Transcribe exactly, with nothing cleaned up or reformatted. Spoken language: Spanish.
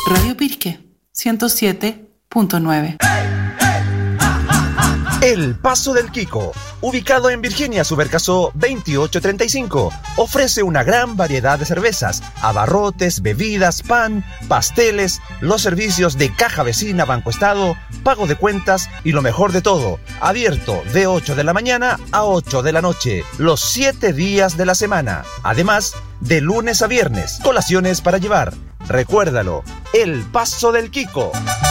Radio Pirque, ciento siete punto nueve. El Paso del Quico, ubicado en Virginia Subercaso veintiocho treinta y cinco, ofrece una gran variedad de cervezas, abarrotes, bebidas, pan, pasteles, los servicios de caja vecina, Banco Estado, pago de cuentas y lo mejor de todo, abierto de ocho de la mañana a ocho de la noche, los siete días de la semana. Además, de lunes a viernes, colaciones para llevar. Recuérdalo, El Paso del Quico.